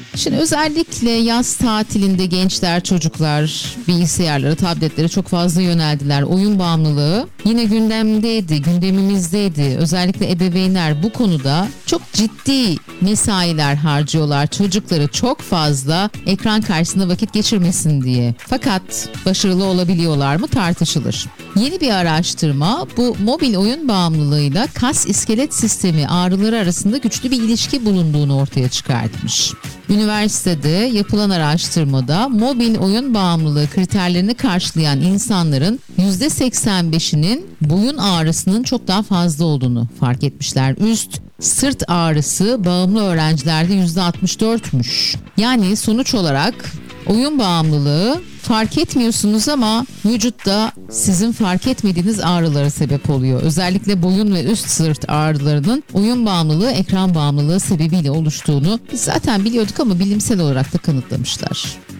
Şimdi özellikle yaz tatilinde gençler, çocuklar bilgisayarlara, tabletlere çok fazla yöneldiler. Oyun bağımlılığı yine gündemdeydi, gündemimizdeydi. Özellikle ebeveynler bu konuda çok ciddi mesailer harcıyorlar. Çocukları çok fazla ekran karşısında vakit geçirmesin diye. Fakat başarılı olabiliyorlar mı tartışılır. Yeni bir araştırma bu mobil oyun bağımlılığıyla kas iskelet sistemi ağrıları arasında güçlü bir ilişki bulunduğunu ortaya çıkartmış. Üniversitede yapılan araştırmada mobil oyun bağımlılığı kriterlerini karşılayan insanların %85'inin boyun ağrısının çok daha fazla olduğunu fark etmişler. Üst sırt ağrısı bağımlı öğrencilerde %64'müş. Yani sonuç olarak oyun bağımlılığı fark etmiyorsunuz ama vücutta sizin fark etmediğiniz ağrılara sebep oluyor. Özellikle boyun ve üst sırt ağrılarının oyun bağımlılığı, ekran bağımlılığı sebebiyle oluştuğunu biz zaten biliyorduk ama bilimsel olarak da kanıtlamışlar.